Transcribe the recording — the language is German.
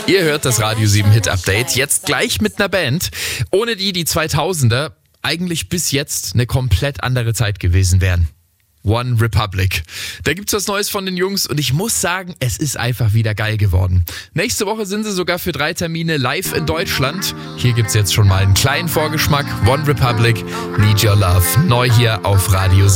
Ihr hört das Radio 7 Hit Update jetzt gleich mit einer Band, ohne die 2000er eigentlich bis jetzt eine komplett andere Zeit gewesen wären. One Republic. Da gibt's was Neues von den Jungs und ich muss sagen, es ist einfach wieder geil geworden. Nächste Woche sind sie sogar für 3 Termine live in Deutschland. Hier gibt's jetzt schon mal einen kleinen Vorgeschmack. One Republic, Need Your Love. Neu hier auf Radio 7.